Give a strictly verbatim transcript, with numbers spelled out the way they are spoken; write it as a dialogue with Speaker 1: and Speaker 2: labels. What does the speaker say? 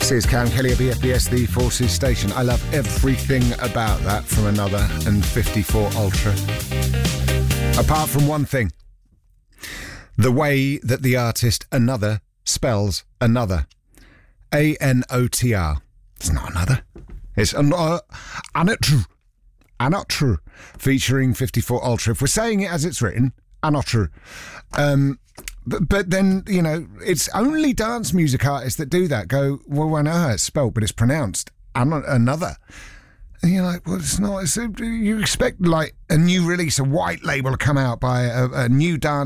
Speaker 1: This is Cam Kelly at B F B S, the Forces station. I love everything about that from Another and fifty-four Ultra. Apart from one thing. The way that the artist Another spells another. A N O T R. It's not another. It's another. Another. Another. Featuring fifty-four Ultra. If we're saying it as it's written, Another. Um... But, but then, you know, it's only dance music artists that do that. Go, well, I know how it's spelt, but it's pronounced an- another. And you're like, well, it's not. It's a, you expect, like, a new release, a white label to come out by a, a new dance